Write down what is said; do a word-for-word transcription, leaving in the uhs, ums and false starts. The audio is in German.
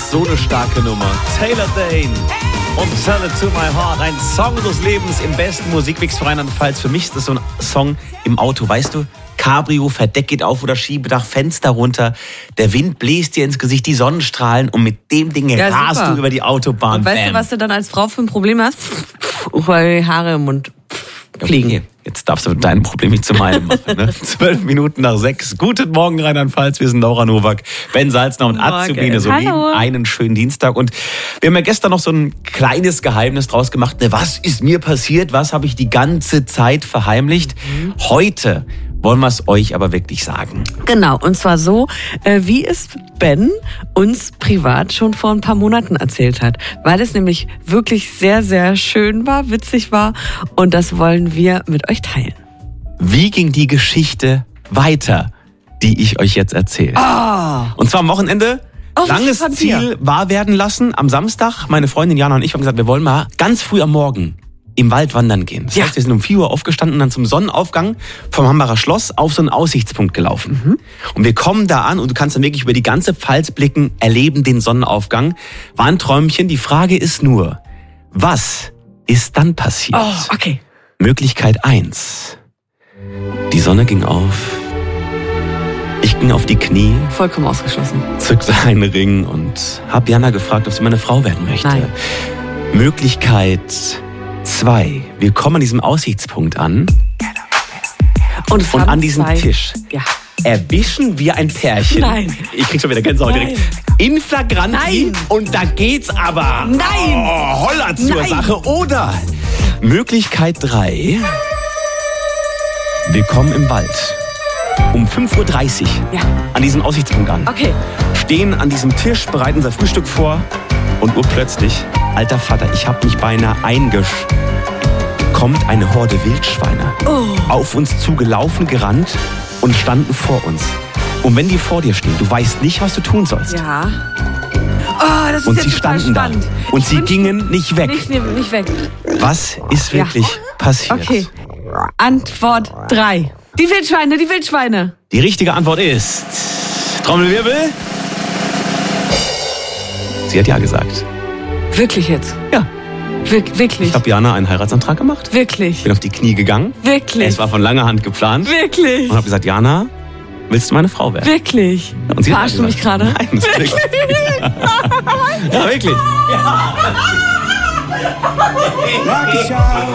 ist so eine starke Nummer. Taylor Dane und Tell It To My Heart. Ein Song des Lebens im besten Musikwix für Rheinland-Pfalz. Für mich ist das so ein Song im Auto, weißt du? Cabrio, Verdeck geht auf oder Schiebedach, Fenster runter. Der Wind bläst dir ins Gesicht, die Sonnenstrahlen und mit dem Ding ja, rast super. Du über die Autobahn. Und weißt Bam. du, was du dann als Frau für ein Problem hast? Weil die Haare im Mund fliegen. Okay. Jetzt darfst du dein Problem nicht zu meinem machen. Ne? Zwölf Minuten nach sechs. Guten Morgen, Rheinland-Pfalz. Wir sind Laura Nowak, Ben Salzner und Azubine Solin. Einen schönen Dienstag. Und wir haben ja gestern noch so ein kleines Geheimnis draus gemacht. Ne, was ist mir passiert? Was habe ich die ganze Zeit verheimlicht? Mhm. Heute wollen wir es euch aber wirklich sagen. Genau, und zwar so, äh, wie es Ben uns privat schon vor ein paar Monaten erzählt hat. Weil es nämlich wirklich sehr, sehr schön war, witzig war und das wollen wir mit euch teilen. Wie ging die Geschichte weiter, die ich euch jetzt erzähle? Oh. Und zwar am Wochenende. Oh, Langes Ziel wahr werden lassen. Am Samstag, meine Freundin Jana und ich haben gesagt, wir wollen mal ganz früh am Morgen im Wald wandern gehen. Das ja. heißt, wir sind um vier Uhr aufgestanden und dann zum Sonnenaufgang vom Hambacher Schloss auf so einen Aussichtspunkt gelaufen. Mhm. Und wir kommen da an und du kannst dann wirklich über die ganze Pfalz blicken, erleben den Sonnenaufgang. War ein Träumchen. Die Frage ist nur, was ist dann passiert? Oh, okay. Möglichkeit eins. Die Sonne ging auf. Ich ging auf die Knie. Vollkommen ausgeschlossen. Zückte einen Ring und hab Jana gefragt, ob sie meine Frau werden möchte. Nein. Möglichkeit zwei. Wir kommen an diesem Aussichtspunkt an und, und an diesem zwei. Tisch Ja. erwischen wir ein Pärchen. Nein. Ich krieg schon wieder Gänsehaut direkt. In flagranti. Nein. Und da geht's aber. Nein. Oh, Holla zur Nein. Sache. Oder Möglichkeit drei. Wir kommen im Wald. Um fünf Uhr dreißig Ja. an diesem Aussichtspunkt an. Okay. Stehen an diesem Tisch, bereiten unser Frühstück vor. Und urplötzlich, alter Vater, ich hab mich beinahe eingesch... kommt eine Horde Wildschweine Oh. auf uns zugelaufen, gerannt und standen vor uns. Und wenn die vor dir stehen, du weißt nicht, was du tun sollst. Ja. Oh, das ist Und jetzt sie standen da. spannend. Und Ich sie wünsch- gingen nicht weg. Nicht, nicht weg. Was ist Ja. wirklich passiert? Okay. Antwort drei. Die Wildschweine, die Wildschweine. Die richtige Antwort ist... Trommelwirbel. Sie hat ja gesagt. Wirklich jetzt? Ja. Wir, wirklich? Ich habe Jana einen Heiratsantrag gemacht. Wirklich? Bin auf die Knie gegangen. Wirklich? Es war von langer Hand geplant. Wirklich? Und habe gesagt, Jana, willst du meine Frau werden? Wirklich? Und sie hat Verarschst du mich gesagt, gerade? Nein, das ist wirklich. Ja, wirklich. Ja.